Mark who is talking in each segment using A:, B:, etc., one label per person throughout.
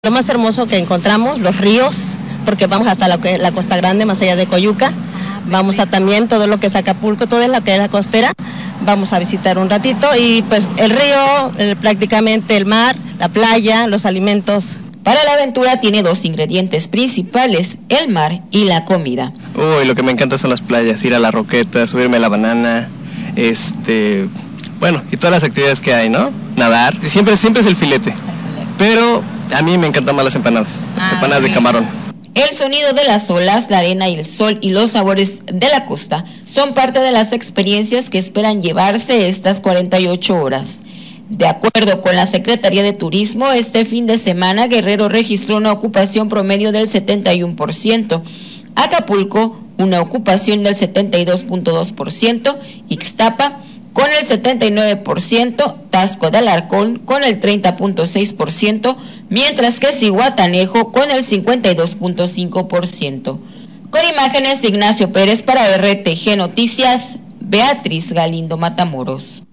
A: Lo más hermoso que encontramos, los ríos, porque vamos hasta la Costa Grande, más allá de Coyuca. Vamos a también todo lo que es Acapulco, toda lo que es la costera. Vamos a visitar un ratito y pues el río, prácticamente el mar, la playa, los alimentos.
B: Para la aventura tiene dos ingredientes principales, el mar y la comida.
C: Uy, lo que me encanta son las playas, ir a la Roqueta, subirme a la banana, bueno, y todas las actividades que hay, ¿no? Nadar, siempre es el filete, pero a mí me encantan más las empanadas de camarón.
B: El sonido de las olas, la arena y el sol y los sabores de la costa son parte de las experiencias que esperan llevarse estas 48 horas. De acuerdo con la Secretaría de Turismo, este fin de semana Guerrero registró una ocupación promedio del 71%, Acapulco una ocupación del 72.2%, Ixtapa con el 79%, Taxco de Alarcón con el 30.6%, mientras que Zihuatanejo con el 52.5%. Con imágenes de Ignacio Pérez para RTG Noticias, Beatriz Galindo Matamoros.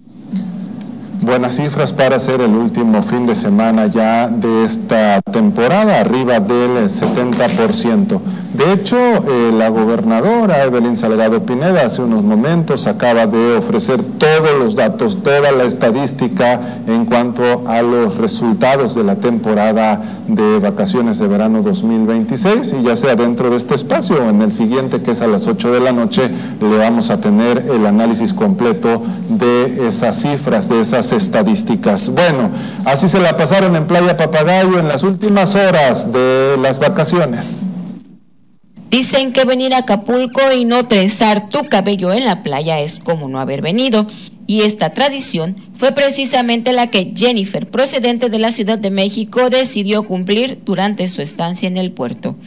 D: Buenas cifras para ser el último fin de semana ya de esta temporada, arriba del 70%. De hecho, la gobernadora Evelyn Salgado Pineda hace unos momentos acaba de ofrecer todos los datos, toda la estadística en cuanto a los resultados de la temporada de vacaciones de verano 2026, y ya sea dentro de este espacio o en el siguiente, que es a las 8 de la noche, le vamos a tener el análisis completo de esas cifras, de esas estadísticas. Bueno, así se la pasaron en Playa Papagayo en las últimas horas de las vacaciones.
B: Dicen que venir a Acapulco y no trenzar tu cabello en la playa es como no haber venido, y esta tradición fue precisamente la que Jennifer, procedente de la Ciudad de México, decidió cumplir durante su estancia en el puerto.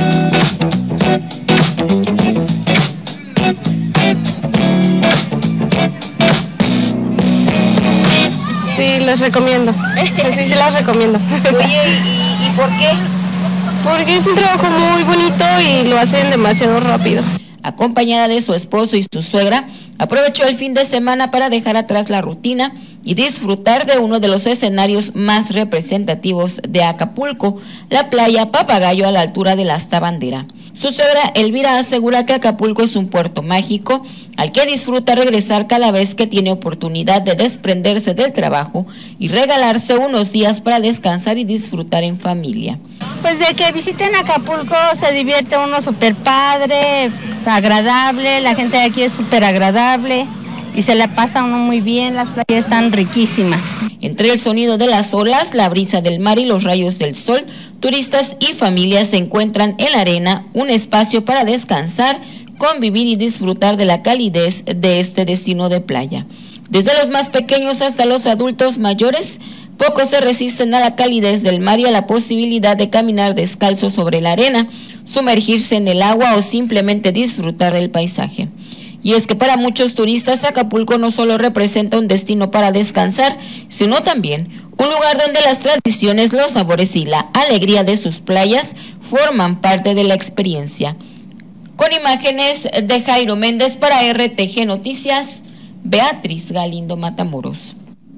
A: Sí, les recomiendo. Sí, las recomiendo.
B: Oye, ¿y por qué?
A: Porque es un trabajo muy bonito y lo hacen demasiado rápido.
B: Acompañada de su esposo y su suegra, aprovechó el fin de semana para dejar atrás la rutina y disfrutar de uno de los escenarios más representativos de Acapulco, la playa Papagayo a la altura de la Asta Bandera. Su suegra Elvira asegura que Acapulco es un puerto mágico al que disfruta regresar cada vez que tiene oportunidad de desprenderse del trabajo y regalarse unos días para descansar y disfrutar en familia.
E: Pues de que visiten Acapulco se divierte uno súper padre, agradable, la gente de aquí es súper agradable y se la pasa uno muy bien, las playas están riquísimas.
B: Entre el sonido de las olas, la brisa del mar y los rayos del sol, turistas y familias se encuentran en la arena, un espacio para descansar, convivir y disfrutar de la calidez de este destino de playa. Desde los más pequeños hasta los adultos mayores, pocos se resisten a la calidez del mar y a la posibilidad de caminar descalzo sobre la arena, sumergirse en el agua o simplemente disfrutar del paisaje. Y es que para muchos turistas Acapulco no solo representa un destino para descansar, sino también un lugar donde las tradiciones, los sabores y la alegría de sus playas forman parte de la experiencia. Con imágenes de Jairo Méndez para RTG Noticias, Beatriz Galindo Matamoros.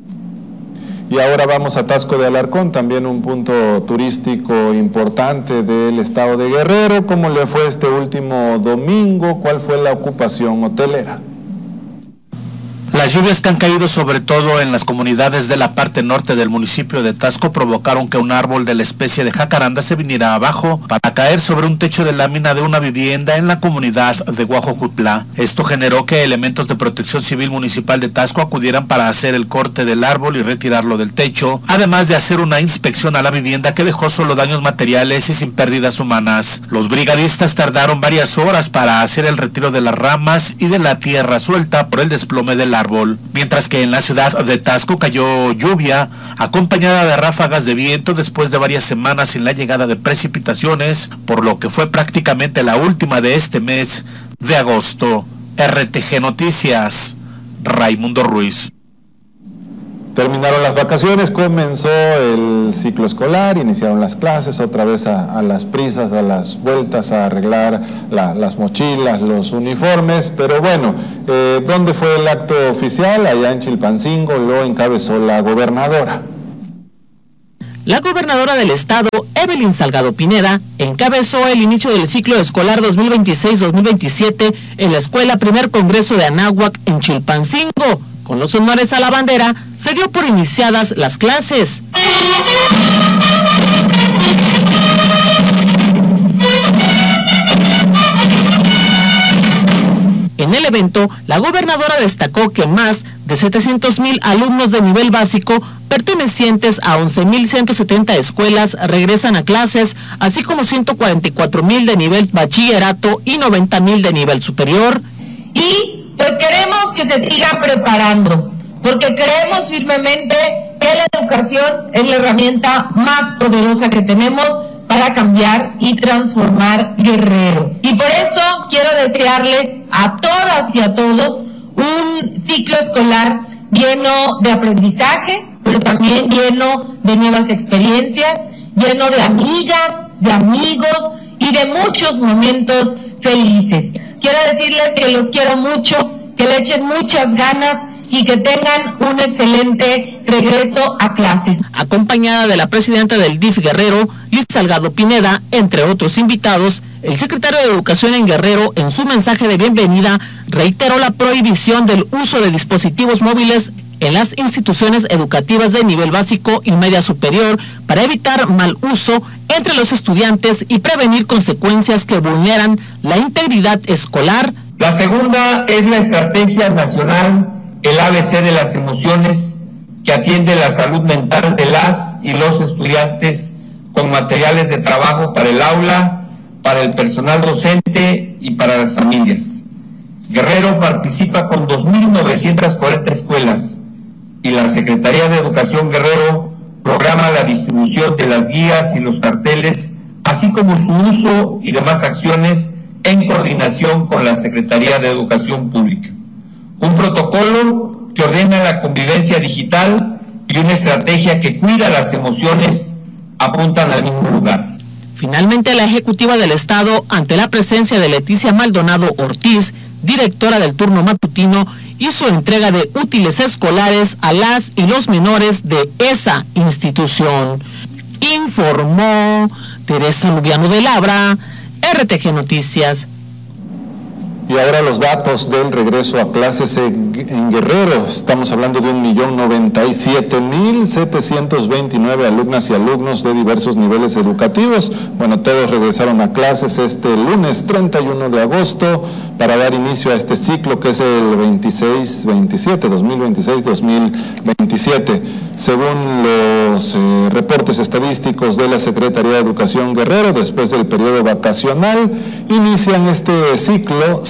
D: Y ahora vamos a Taxco de Alarcón, también un punto turístico importante del estado de Guerrero. ¿Cómo le fue este último domingo? ¿Cuál fue la ocupación hotelera?
F: Las lluvias que han caído sobre todo en las comunidades de la parte norte del municipio de Taxco provocaron que un árbol de la especie de jacaranda se viniera abajo para caer sobre un techo de lámina de una vivienda en la comunidad de Guajojutla. Esto generó que elementos de Protección Civil Municipal de Taxco acudieran para hacer el corte del árbol y retirarlo del techo, además de hacer una inspección a la vivienda que dejó solo daños materiales y sin pérdidas humanas. Los brigadistas tardaron varias horas para hacer el retiro de las ramas y de la tierra suelta por el desplome del árbol. Mientras que en la ciudad de Taxco cayó lluvia acompañada de ráfagas de viento después de varias semanas sin la llegada de precipitaciones, por lo que fue prácticamente la última de este mes de agosto. RTG Noticias, Raimundo Ruiz.
D: Terminaron las vacaciones, comenzó el ciclo escolar, iniciaron las clases, otra vez a las prisas, a las vueltas, a arreglar las mochilas, los uniformes, pero bueno, ¿dónde fue el acto oficial? Allá en Chilpancingo lo encabezó la gobernadora.
G: La gobernadora del estado, Evelyn Salgado Pineda, encabezó el inicio del ciclo escolar 2026-2027 en la Escuela Primer Congreso de Anáhuac en Chilpancingo. Con los honores a la bandera, se dio por iniciadas las clases. En el evento, la gobernadora destacó que más de 700,000 alumnos de nivel básico pertenecientes a 11,170 escuelas regresan a clases, así como 144,000 de nivel bachillerato y 90,000 de nivel superior.
H: Y pues queremos que se siga preparando, porque creemos firmemente que la educación es la herramienta más poderosa que tenemos para cambiar y transformar Guerrero. Y por eso quiero desearles a todas y a todos un ciclo escolar lleno de aprendizaje, pero también lleno de nuevas experiencias, lleno de amigas, de amigos y de muchos momentos felices. Quiero decirles que los quiero mucho, que le echen muchas ganas y que tengan un excelente regreso a clases.
G: Acompañada de la presidenta del DIF Guerrero, Liz Salgado Pineda, entre otros invitados, el secretario de Educación en Guerrero, en su mensaje de bienvenida, reiteró la prohibición del uso de dispositivos móviles en las instituciones educativas de nivel básico y media superior para evitar mal uso entre los estudiantes y prevenir consecuencias que vulneran la integridad escolar.
I: La segunda es la estrategia nacional, el ABC de las emociones, que atiende la salud mental de las y los estudiantes con materiales de trabajo para el aula, para el personal docente y para las familias. Guerrero participa con 2,940 escuelas y la Secretaría de Educación Guerrero programa la distribución de las guías y los carteles, así como su uso y demás acciones en coordinación con la Secretaría de Educación Pública. Un protocolo que ordena la convivencia digital y una estrategia que cuida las emociones apuntan al mismo lugar.
G: Finalmente, la ejecutiva del Estado, ante la presencia de Leticia Maldonado Ortiz, directora del turno matutino, hizo entrega de útiles escolares a las y los menores de esa institución. Informó Teresa Lubiano de Labra, RTG Noticias.
D: Y ahora los datos del regreso a clases en Guerrero. Estamos hablando de 1,097,729 alumnas y alumnos de diversos niveles educativos. Bueno, todos regresaron a clases este lunes 31 de agosto para dar inicio a este ciclo que es el 2026-2027. Según los reportes estadísticos de la Secretaría de Educación Guerrero, después del periodo vacacional, inician este ciclo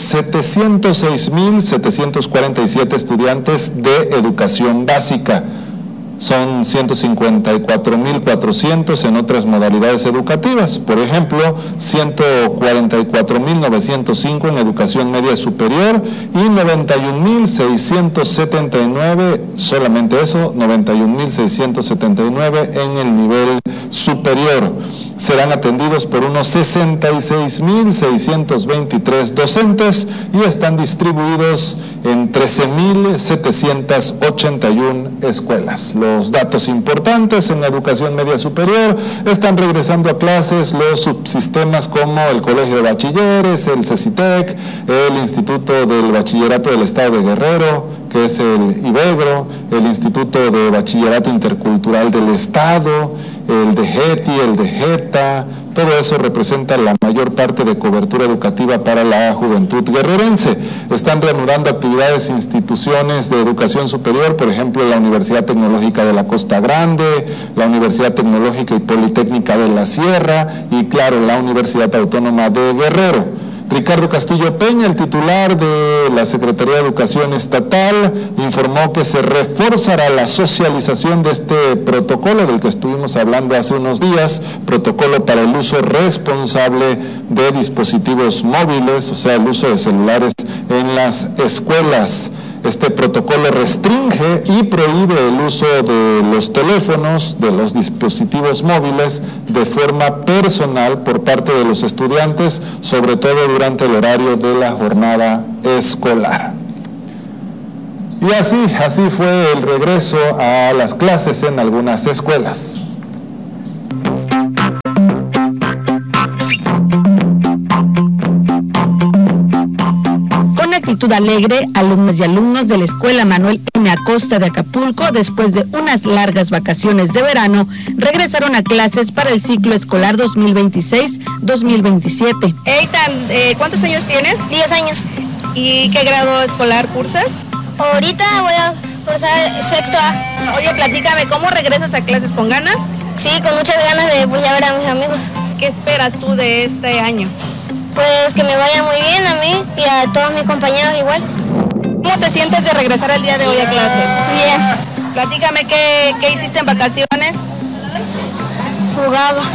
D: 706,747 estudiantes de educación básica. Son 154,400 en otras modalidades educativas. Por ejemplo, 144,905 en educación media superior y 91,679, solamente eso, 91,679 en el nivel superior. Serán atendidos por unos 66,623 docentes y están distribuidos en 13,781 escuelas. Los datos importantes en la educación media superior: están regresando a clases los subsistemas como el Colegio de Bachilleres, el CECITEC, el Instituto del Bachillerato del Estado de Guerrero, que es el IBEGRO, el Instituto de Bachillerato Intercultural del Estado, el de GETI, el de GETA. Todo eso representa la mayor parte de cobertura educativa para la juventud guerrerense. Están reanudando actividades instituciones de educación superior, por ejemplo, la Universidad Tecnológica de la Costa Grande, la Universidad Tecnológica y Politécnica de la Sierra y, claro, la Universidad Autónoma de Guerrero. Ricardo Castillo Peña, el titular de la Secretaría de Educación Estatal, informó que se reforzará la socialización de este protocolo del que estuvimos hablando hace unos días, protocolo para el uso responsable de dispositivos móviles, o sea, el uso de celulares en las escuelas. Este protocolo restringe y prohíbe el uso de los teléfonos, de los dispositivos móviles, de forma personal por parte de los estudiantes, sobre todo durante el horario de la jornada escolar. Y así fue el regreso a las clases en algunas escuelas.
J: actitud alegre, alumnas y alumnos de la Escuela Manuel M. Acosta de Acapulco, después de unas largas vacaciones de verano, regresaron a clases para el ciclo escolar 2026-2027.
K: Eitan, ¿cuántos años tienes?
L: 10 años.
K: ¿Y qué grado escolar cursas?
L: Ahorita voy a cursar sexto A.
K: Oye, platícame, ¿cómo regresas a clases? ¿Con ganas?
L: Sí, con muchas ganas de pues, ya ver a mis amigos.
K: ¿Qué esperas tú de este año?
L: Pues que me vaya muy bien a mí y a todos mis compañeros igual.
K: ¿Cómo te sientes de regresar el día de hoy a clases?
L: Bien.
K: Platícame, ¿qué hiciste en vacaciones?
L: Jugaba.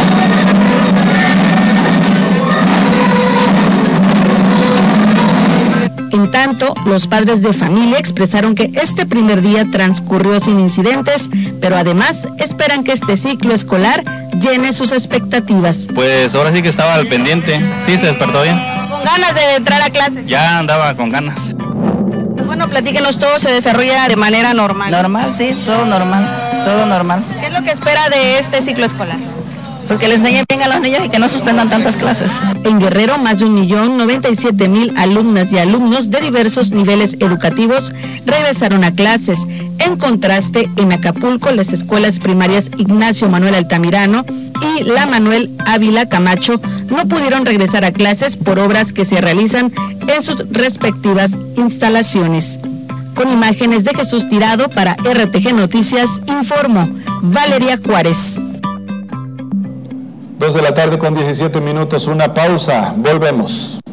J: En tanto, los padres de familia expresaron que este primer día transcurrió sin incidentes, pero además esperan que este ciclo escolar llene sus expectativas.
M: Pues ahora sí que estaba al pendiente, sí se despertó bien.
K: ¿Con ganas de entrar a clase?
M: Ya andaba con ganas.
K: Bueno, platíquenos, todo se desarrolla de manera normal.
N: Normal, sí, todo normal, todo normal.
K: ¿Qué es lo que espera de este ciclo escolar?
N: Pues que les enseñen bien a los niños y que no suspendan tantas clases.
J: En Guerrero, más de 1.097.000 alumnas y alumnos de diversos niveles educativos regresaron a clases. En contraste, en Acapulco, las escuelas primarias Ignacio Manuel Altamirano y la Manuel Ávila Camacho no pudieron regresar a clases por obras que se realizan en sus respectivas instalaciones. Con imágenes de Jesús Tirado para RTG Noticias, informó Valeria Juárez.
D: 2 de la tarde con 17 minutos, una pausa, volvemos.